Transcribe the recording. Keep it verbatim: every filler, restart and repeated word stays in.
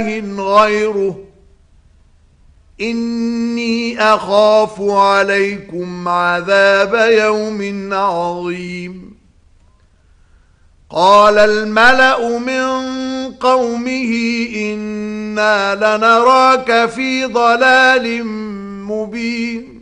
غيره إني أخاف عليكم عذاب يوم عظيم. قال الملأ من قومه إنا لنراك في ضلال مبين.